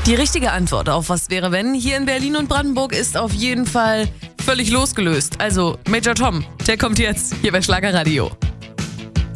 Die richtige Antwort auf Was wäre wenn hier in Berlin und Brandenburg ist auf jeden Fall völlig losgelöst. Also Major Tom, der kommt jetzt hier bei Schlagerradio.